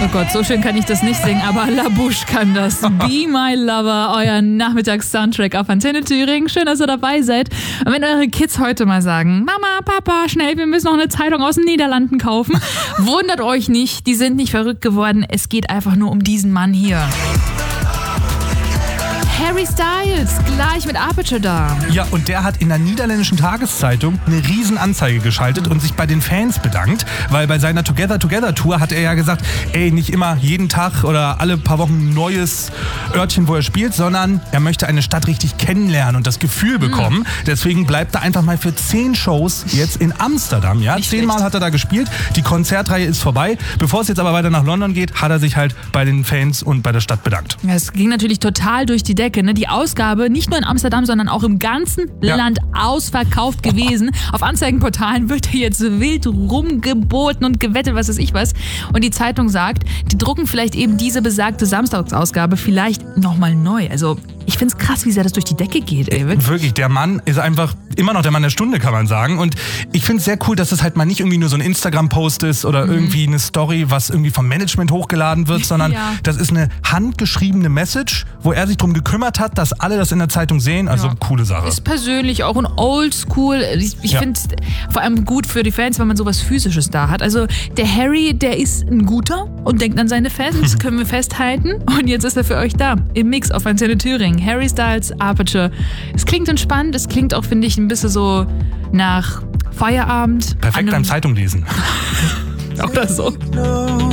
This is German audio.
Oh Gott, so schön kann ich das nicht singen, aber La Bouche kann das. Be My Lover, euer Nachmittags-Soundtrack auf Antenne Thüringen. Schön, dass ihr dabei seid. Und wenn eure Kids heute mal sagen, Mama, Papa, schnell, wir müssen noch eine Zeitung aus den Niederlanden kaufen, wundert euch nicht, die sind nicht verrückt geworden. Es geht einfach nur um diesen Mann hier. Harry Styles, gleich mit Aperture da. Ja, und der hat in der niederländischen Tageszeitung eine Riesenanzeige geschaltet und sich bei den Fans bedankt, weil bei seiner Together-Together-Tour hat er ja gesagt, ey, nicht immer jeden Tag oder alle paar Wochen ein neues Örtchen, wo er spielt, sondern er möchte eine Stadt richtig kennenlernen und das Gefühl bekommen. Deswegen bleibt er einfach mal für 10 Shows jetzt in Amsterdam. Ja, 10 Mal hat er da gespielt, die Konzertreihe ist vorbei. Bevor es jetzt aber weiter nach London geht, hat er sich halt bei den Fans und bei der Stadt bedankt. Ja, es ging natürlich total durch die Decke. Ne? Die Ausgabe nicht nur in Amsterdam, sondern auch im ganzen Land ausverkauft gewesen. Auf Anzeigenportalen wird er jetzt wild rumgeboten und gewettet, was weiß ich was. Und die Zeitung sagt, die drucken vielleicht eben diese besagte Samstagsausgabe vielleicht nochmal neu. Also ich find's krass, wie sehr das durch die Decke geht. Ey. Wirklich, der Mann ist einfach immer noch der Mann der Stunde, kann man sagen. Und ich find's sehr cool, dass das halt mal nicht irgendwie nur so ein Instagram-Post ist oder irgendwie eine Story, was irgendwie vom Management hochgeladen wird, sondern das ist eine handgeschriebene Message, wo er sich drum gekümmert hat, dass alle das in der Zeitung sehen. Also coole Sache. Ist persönlich auch ein Oldschool. Ich finde es vor allem gut für die Fans, wenn man sowas Physisches da hat. Also der Harry, der ist ein guter und denkt an seine Fans, können wir festhalten. Und jetzt ist er für euch da, im Mix auf Antenne Thüringen. Harry Styles, Aperture. Es klingt entspannt, es klingt auch, finde ich, ein bisschen so nach Feierabend. Perfekt beim Zeitung lesen. Oder so.